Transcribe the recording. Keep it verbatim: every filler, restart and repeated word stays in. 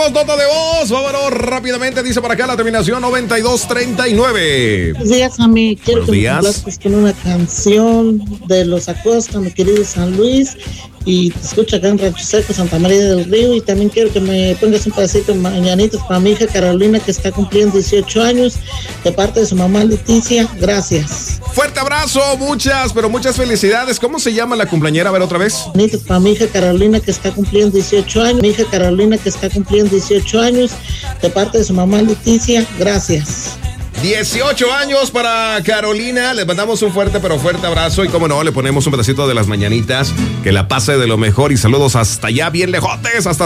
tenemos nota de voz. Vámonos rápidamente. Dice para acá la terminación noventa y dos treinta y nueve. Buenos días, a mí. Quiero Buenos que días. me complazcas con una canción de Los Acosta, mi querido San Luis. Y te escucho acá en Rancho Seco, Santa María del Río. Y también quiero que me pongas un pedacito de mañanitas para mi hija Carolina, que está cumpliendo dieciocho años, de parte de su mamá Leticia. Gracias. Fuerte abrazo, muchas, pero muchas felicidades. ¿Cómo se llama la cumpleañera? A ver otra vez. Mañanitas para mi hija Carolina, que está cumpliendo dieciocho años. Mi hija Carolina, que está cumpliendo dieciocho años, de parte de su mamá Leticia. Gracias. dieciocho años para Carolina. Les mandamos un fuerte, pero fuerte abrazo. Y como no, le ponemos un pedacito de las mañanitas. Que la pase de lo mejor. Y saludos hasta allá, bien lejotes, hasta